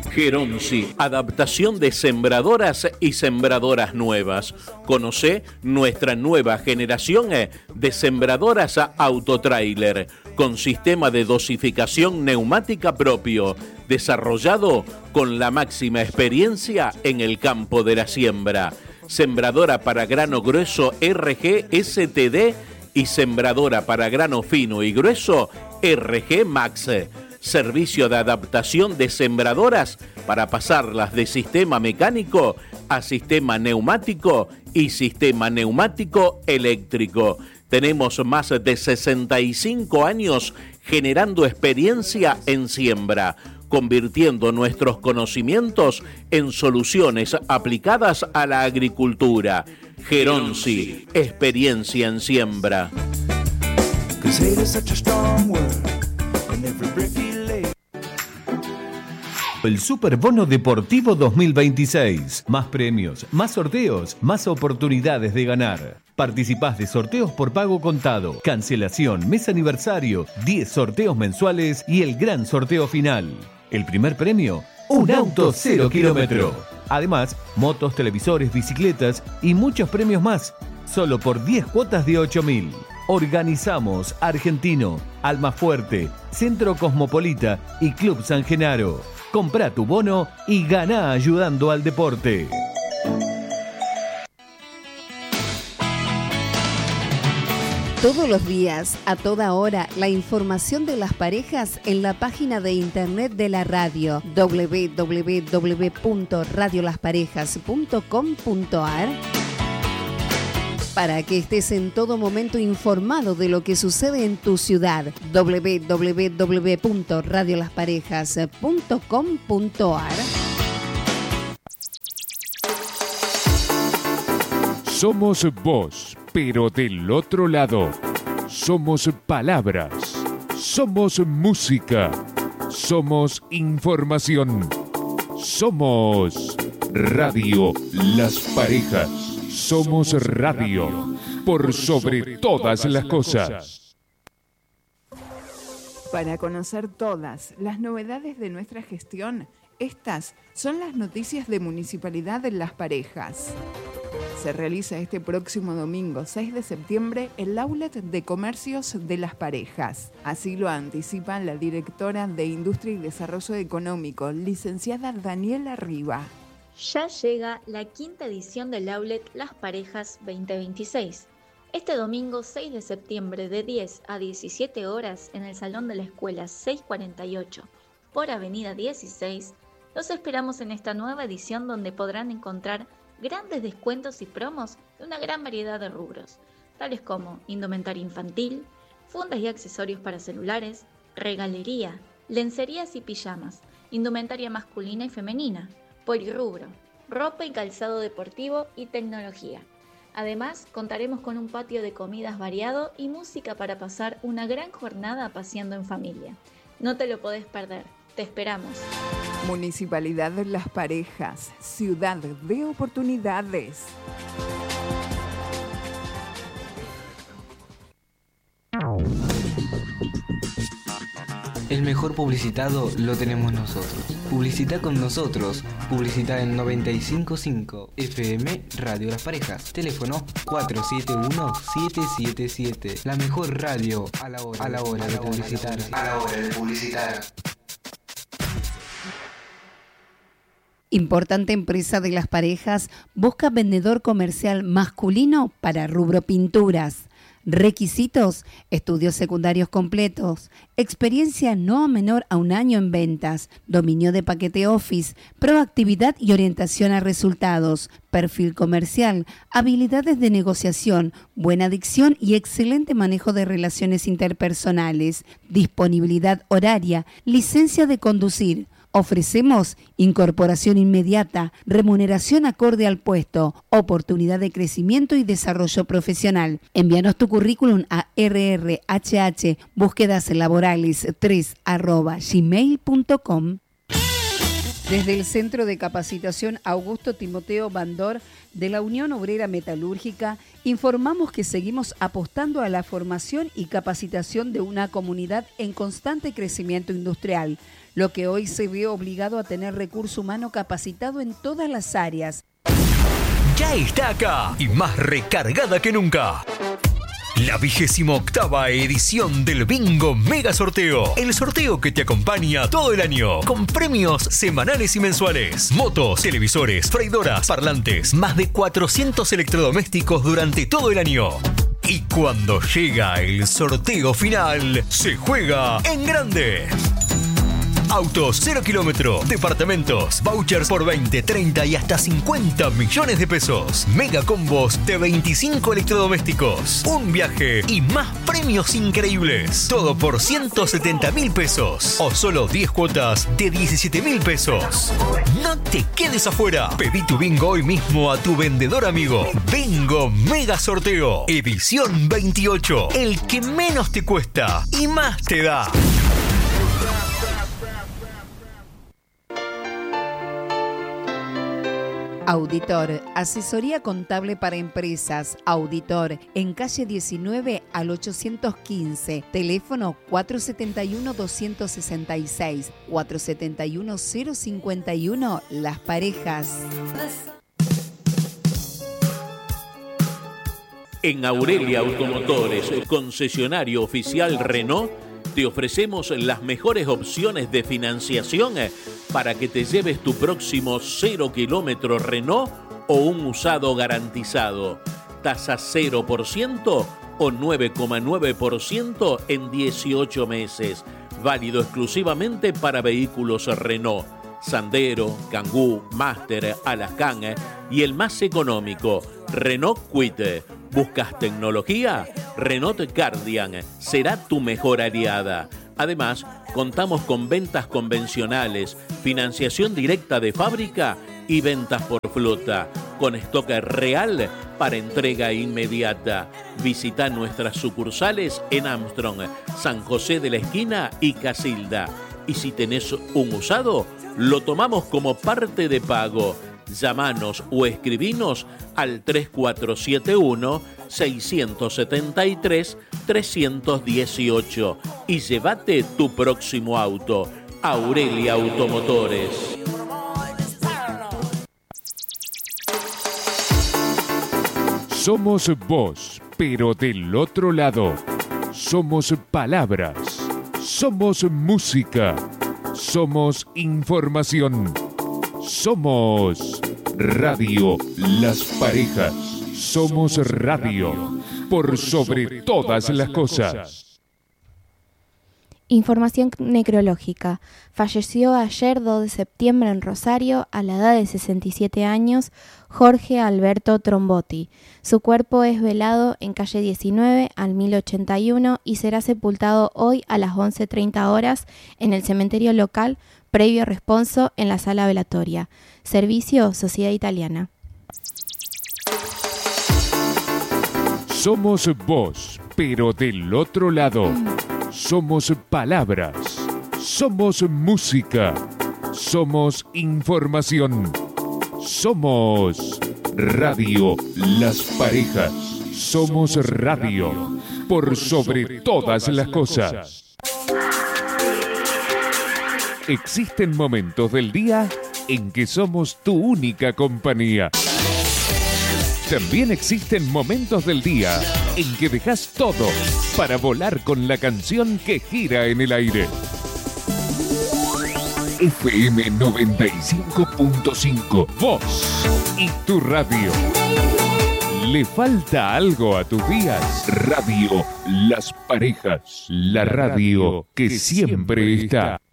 Geronsi, adaptación de sembradoras y sembradoras nuevas. Conoce nuestra nueva generación de sembradoras autotrailer con sistema de dosificación neumática propio, desarrollado con la máxima experiencia en el campo de la siembra. Sembradora para grano grueso RG STD y sembradora para grano fino y grueso RG Max. Servicio de adaptación de sembradoras para pasarlas de sistema mecánico a sistema neumático y sistema neumático eléctrico. Tenemos más de 65 años generando experiencia en siembra, convirtiendo nuestros conocimientos en soluciones aplicadas a la agricultura. Geronsi, experiencia en siembra. El Superbono Deportivo 2026. Más premios, más sorteos, más oportunidades de ganar. Participás de sorteos por pago contado, cancelación, mes aniversario, 10 sorteos mensuales y el gran sorteo final. El primer premio, un auto 0 kilómetro. Además, motos, televisores, bicicletas y muchos premios más. Solo por 10 cuotas de 8.000. Organizamos Argentino, Almafuerte, Centro Cosmopolita y Club San Genaro. Comprá tu bono y ganá ayudando al deporte. Todos los días, a toda hora, la información de las parejas en la página de internet de la radio www.radiolasparejas.com.ar para que estés en todo momento informado de lo que sucede en tu ciudad. www.radiolasparejas.com.ar. Somos voz, pero del otro lado. Somos palabras. Somos música. Somos información. Somos Radio Las Parejas. Somos radio, por sobre todas las cosas. Para conocer todas las novedades de nuestra gestión, estas son las noticias de Municipalidad de Las Parejas. Se realiza este próximo domingo 6 de septiembre el Outlet de Comercios de Las Parejas. Así lo anticipa la directora de Industria y Desarrollo Económico, licenciada Daniela Riva. Ya llega la quinta edición del Outlet Las Parejas 2026. Este domingo 6 de septiembre de 10 a 17 horas en el Salón de la Escuela 648 por Avenida 16, los esperamos en esta nueva edición donde podrán encontrar grandes descuentos y promos de una gran variedad de rubros, tales como indumentaria infantil, fundas y accesorios para celulares, regalería, lencerías y pijamas, indumentaria masculina y femenina, polirrubro, ropa y calzado deportivo y tecnología. Además, contaremos con un patio de comidas variado y música para pasar una gran jornada paseando en familia. No te lo podés perder. Te esperamos. Municipalidad de Las Parejas, ciudad de oportunidades. El mejor publicitado lo tenemos nosotros. Publicita con nosotros. Publicita en 95.5 FM Radio Las Parejas. Teléfono 471-777. La mejor radio a la hora de publicitar. Importante empresa de Las Parejas busca vendedor comercial masculino para rubro pinturas. Requisitos: estudios secundarios completos, experiencia no menor a 1 año en ventas, dominio de paquete Office, proactividad y orientación a resultados, perfil comercial, habilidades de negociación, buena dicción y excelente manejo de relaciones interpersonales, disponibilidad horaria, licencia de conducir. Ofrecemos incorporación inmediata, remuneración acorde al puesto, oportunidad de crecimiento y desarrollo profesional. Envíanos tu currículum a rrhhbúsquedaslaborales3@gmail.com. Desde el Centro de Capacitación Augusto Timoteo Bandor de la Unión Obrera Metalúrgica, informamos que seguimos apostando a la formación y capacitación de una comunidad en constante crecimiento industrial, lo que hoy se ve obligado a tener recurso humano capacitado en todas las áreas. Ya está acá y más recargada que nunca. La 28ª edición del Bingo Mega Sorteo. El sorteo que te acompaña todo el año. Con premios semanales y mensuales. Motos, televisores, freidoras, parlantes. Más de 400 electrodomésticos durante todo el año. Y cuando llega el sorteo final, se juega en grande. Autos 0 kilómetro, departamentos, vouchers por 20, 30 y hasta 50 millones de pesos. Mega combos de 25 electrodomésticos. Un viaje y más premios increíbles. Todo por 170.000 pesos. O solo 10 cuotas de 17.000 pesos. No te quedes afuera. Pedí tu bingo hoy mismo a tu vendedor amigo. Bingo Mega Sorteo. Edición 28. El que menos te cuesta y más te da. Auditor, asesoría contable para empresas. Auditor, en calle 19 al 815, teléfono 471-266, 471-051, Las Parejas. En Aurelia Automotores, concesionario oficial Renault, te ofrecemos las mejores opciones de financiación para que te lleves tu próximo 0 kilómetro Renault o un usado garantizado. Tasa 0% o 9,9% en 18 meses. Válido exclusivamente para vehículos Renault. Sandero, Kangoo, Master, Alaskan y el más económico, Renault Kwid. ¿Buscas tecnología? Renault Guardian será tu mejor aliada. Además, contamos con ventas convencionales, financiación directa de fábrica y ventas por flota, con stock real para entrega inmediata. Visita nuestras sucursales en Armstrong, San José de la Esquina y Casilda. Y si tenés un usado, lo tomamos como parte de pago. Llámanos o escribinos al 3471-673-318 y llévate tu próximo auto. Aurelia Automotores. Somos vos, pero del otro lado. Somos palabras. Somos música. Somos información. Somos Radio Las Parejas. Somos radio por sobre todas las cosas. Información necrológica. Falleció ayer 2 de septiembre en Rosario a la edad de 67 años Jorge Alberto Trombotti. Su cuerpo es velado en calle 19 al 1081 y será sepultado hoy a las 11:30 horas en el cementerio local, previo responso en la sala velatoria. Servicio Sociedad Italiana. Somos vos, pero del otro lado. Somos palabras. Somos música. Somos información. Somos Radio Las Parejas. Somos radio por sobre todas las cosas. Existen momentos del día en que somos tu única compañía. También existen momentos del día en que dejas todo para volar con la canción que gira en el aire. FM 95.5, vos y tu radio. ¿Le falta algo a tus días? Radio Las Parejas, la radio que siempre está.